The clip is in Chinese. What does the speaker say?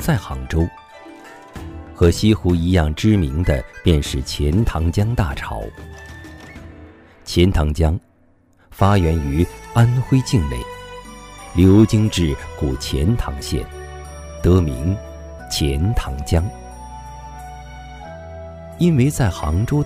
在杭州。和西湖一样知名的便是钱塘江大潮。钱塘江发源于安徽境内，流经至古钱塘县，得名钱塘江。因为在杭州